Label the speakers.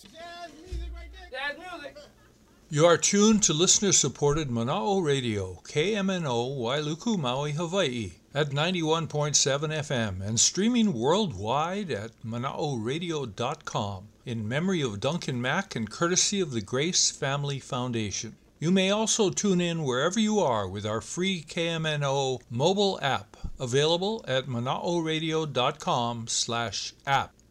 Speaker 1: Jazz music.
Speaker 2: You are tuned to listener-supported Mana'o Radio, KMNO, Wailuku, Maui, Hawaii, at 91.7 FM and streaming worldwide at mana'oradio.com in memory of Duncan Mack and courtesy of the Grace Family Foundation. You may also tune in wherever you are with our free KMNO mobile app, available at mana'oradio.com/app.